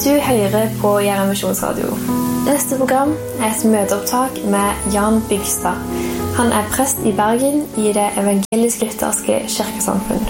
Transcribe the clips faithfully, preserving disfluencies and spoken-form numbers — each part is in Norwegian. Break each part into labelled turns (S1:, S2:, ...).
S1: Du hører på Jæren Misjonsradio. Neste program er et møteopptak med Jan Bygstad. Han er prest i Bergen i det evangelisk-lutherske kirkesamfunn.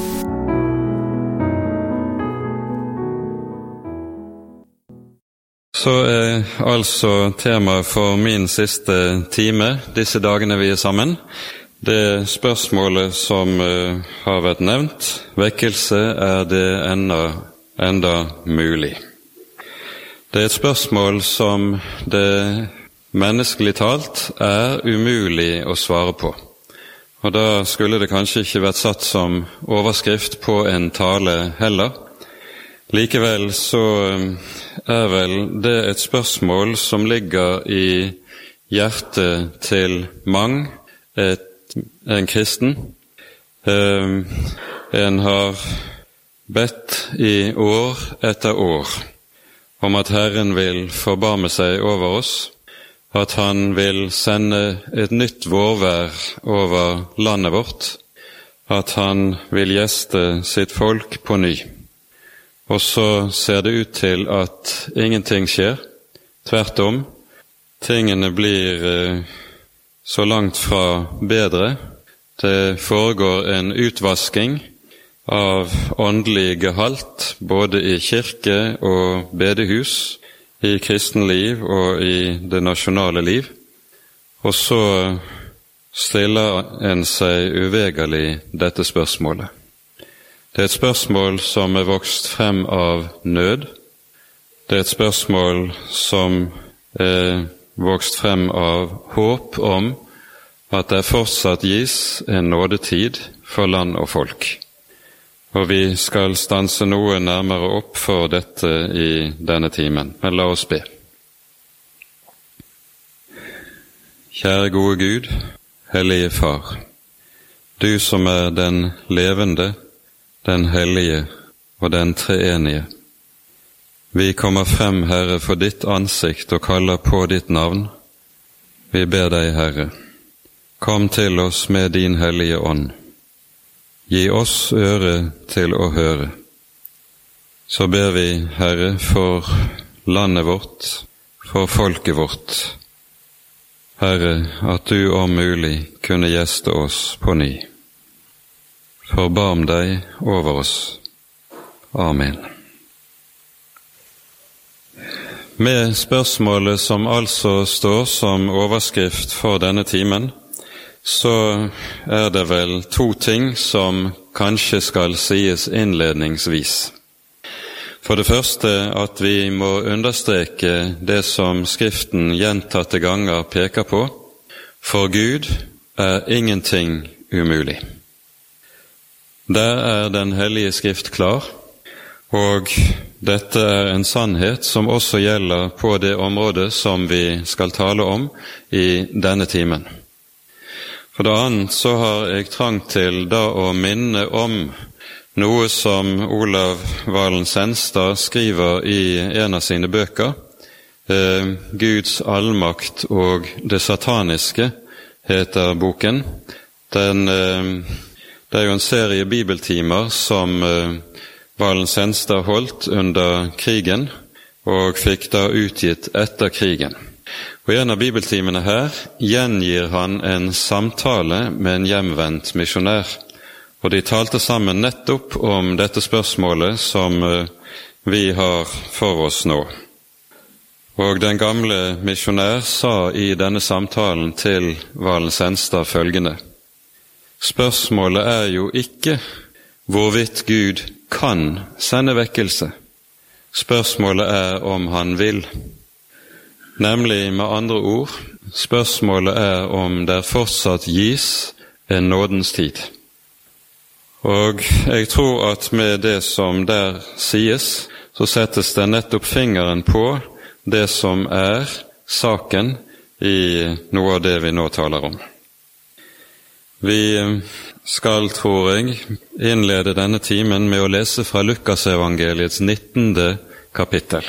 S2: Så er altså tema for min siste time, disse dagene vi er sammen, det spørsmålet som uh, har vært nevnt, vekkelse, er det enda, enda mulig. Det er et spørsmål som det menneskelig talt er umulig å svare på. Og da skulle det kanskje ikke vært satt som overskrift på en tale heller. Likevel så er vel det et spørsmål som ligger i hjertet til mang, et, en kristen. Um, en har bedt i år etter år om at Herren vil forbarme seg over oss, at han vil sende et nytt vårvær over landet vårt, at han vil gjeste sitt folk på ny. Og så ser det ut til at ingenting skjer. Tvert om, tingene blir eh, så langt fra bedre. Det foregår en utvasking av åndelig gehalt, både i kirke og bedehus, i kristenliv og i det nasjonale liv. Og så stiller en seg uvegerlig dette spørsmålet. Det er et spørsmål som er vokst frem av nød. Det er et spørsmål som er vokst frem av håp om at det fortsatt gis en nådetid for land og folk. Og vi skal stanse noe nærmere opp for dette i denne timen. Men la oss be. Kjære gode Gud, hellige Far, du som er den levende, den hellige og den treenige. Vi kommer frem, Herre, for ditt ansikt og kaller på ditt navn. Vi ber deg, Herre, kom til oss med din hellige ånd. Gi oss øre til å høre. Så ber vi, Herre, for landet vårt, for folket vårt. Herre, at du om mulig kunne gjeste oss på ny. Forbarm deg over oss. Amen. Med spørsmålet som altså står som overskrift for denne timen, så er det vel to ting som kanskje skal sies innledningsvis. For det første at vi må understreke det som Skriften gjentatte ganger peker på. For Gud er ingenting umulig. Der er den hellige Skrift klar, og dette er en sannhet som også gjelder på det området som vi skal tale om i denne timen. For det annet så har jeg trang til da å minne om noe som Olav Valen Senstad skriver i en av sine bøker, eh, Guds allmakt og det sataniske heter boken. Den eh, Det er jo en serie bibeltimer som uh, Valen Senstad holdt under krigen, og fikk da utgitt etter krigen. Og i en av bibeltimene her gjengir han en samtale med en hjemvendt misjonær, og de talte sammen nettopp om dette spørsmålet som uh, vi har for oss nå. Og den gamle misjonær sa i denne samtalen til Valen Senstad følgende: Spørsmålet er jo ikke hvorvidt Gud kan sende vekkelse. Spørsmålet er om han vil. Nemlig med andre ord, spørsmålet er om det fortsatt gis en nådens tid. Og jeg tror at med det som der sies, så settes det nettopp fingeren på det som er saken i noe av det vi nå taler om. Vi skal, tror jeg, innlede denne timen med å lese fra Lukasevangeliets nittende kapittel.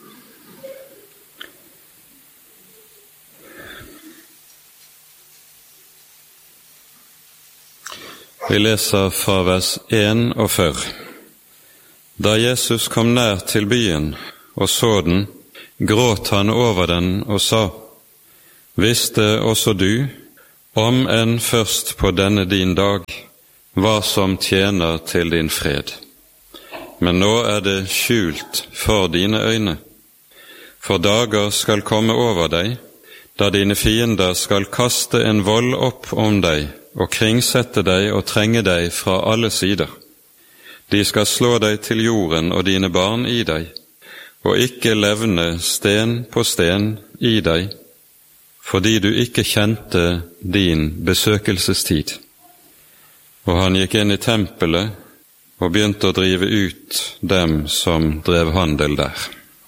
S2: Vi leser fra vers enogfyrre. Da Jesus kom nær til byen og så den, gråt han over den og sa, «Visste også du, om enn først på denne din dag, hva som tjener til din fred. Men nå er det skjult for dine øyne. For dager skal komme over deg, da dine fiender skal kaste en vold opp om deg, og kringsette deg og trenge deg fra alle sider. De skal slå deg til jorden og dine barn i deg, og ikke levne sten på sten i deg, fordi du ikke kjente din besøkelsestid.» Og han gikk inn i tempelet og begynte å drive ut dem som drev handel der.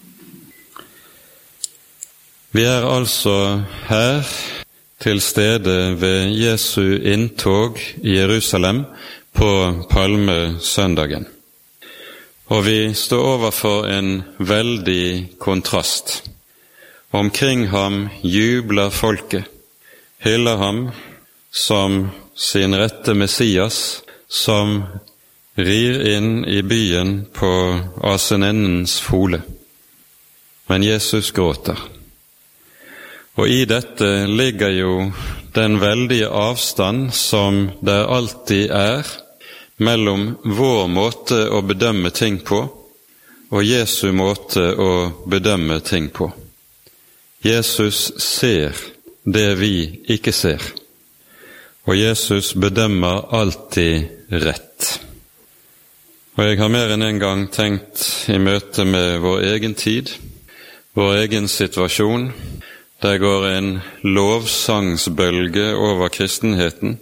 S2: Vi er altså her til stede ved Jesu inntog i Jerusalem på palmesøndagen. Og vi står overfor en veldig kontrast. Omkring ham jubler folket, hyller ham som sin rette Messias, som rir inn i byen på asenennens fole. Men Jesus gråter. Og i dette ligger jo den veldige avstand som det alltid er mellom vår måte å bedømme ting på og Jesu måte å bedømme ting på. Jesus ser det vi ikke ser, og Jesus bedømmer alltid rett. Og jeg har mer enn en gang tenkt i møte med vår egen tid, vår egen situasjon. Der går en lovsangsbølge over kristenheten.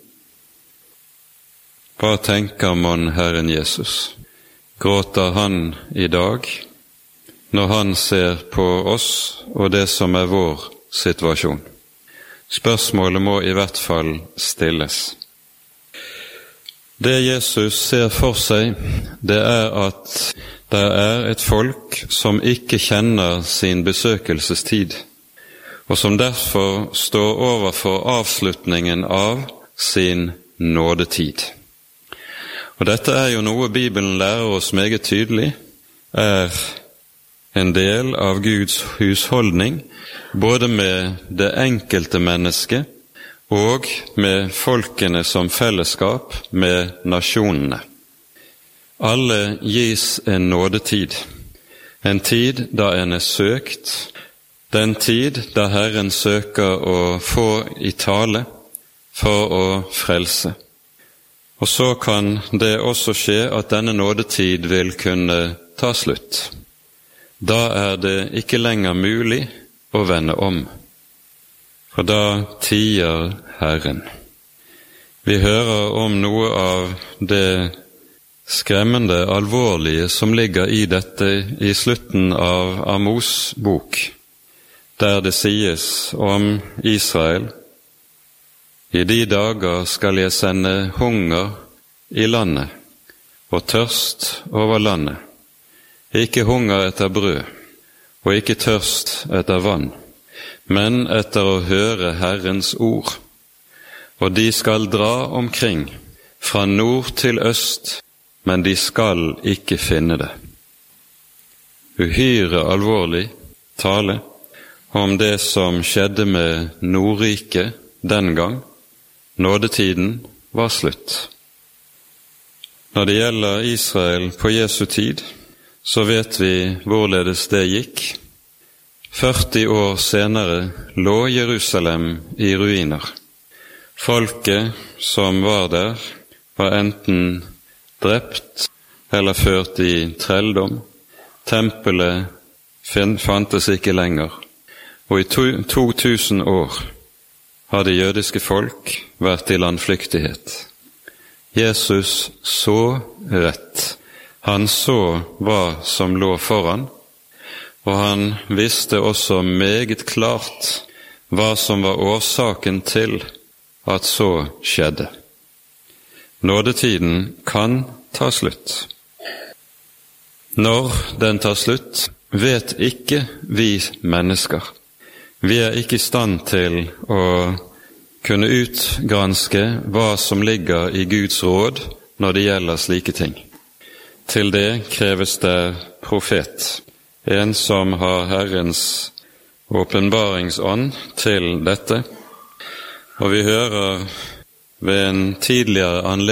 S2: Hva tenker man Herren Jesus? Gråter han i dag når han ser på oss og det som er vår situasjon? Spørsmålet må i hvert fall stilles. Det Jesus ser for seg, det er at det er et folk som ikke kjenner sin besøkelsestid, og som derfor står overfor avslutningen av sin nådetid. Og dette er jo noe Bibelen lærer oss meget tydelig, er en del av Guds husholdning, både med det enkelte mennesket og med folkene som fellesskap med nasjonene. Alle gis en nådetid, en tid da en er søkt, den tid da Herren søker å få i tale for å frelse. Og så kan det også skje at denne nådetid vil kunne ta slutt. Da er det ikke lenger mulig å vende om, for da tier Herren. Vi hører om noe av det skremmende, alvorlige som ligger i dette i slutten av Amos bok, der det sies om Israel: «I de dager skal jeg sende hunger i landet, og tørst over landet, ikke hunger etter brød, og ikke tørst etter vann, men etter å høre Herrens ord. Og de skal dra omkring, fra nord til øst, men de skal ikke finne det.» Uhyre alvorlig tale om det som skjedde med Nordriket den gang. Nådetiden var slutt. Når det gjelder Israel på Jesu tid, så vet vi hvorledes det gikk. førti år senere lå Jerusalem i ruiner. Folket som var der, var enten drept eller ført i trelldom. Tempelet fantes ikke lenger, og i to, to tusen år hadde jødiske folk vært i landflyktighet. Jesus så rett. Han så hva som lå foran, og han visste også meget klart hva som var årsaken til at så skjedde. Nådetiden kan ta slutt. Når den tar slutt, vet ikke vi mennesker. Vi er ikke i stand til å kunne utgranske hva som ligger i Guds råd når det gjelder slike ting. Til det kreves det profet, en som har Herrens åpenbaringsånd til dette, og vi hører ved en tidligere anledning